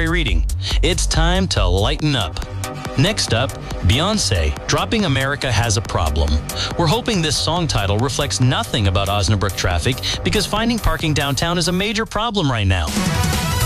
obligatory reading. It's time to lighten up. Next up, Beyonce, Dropping America Has a Problem. We're hoping this song title reflects nothing about Osnabrück traffic because finding parking downtown is a major problem right now.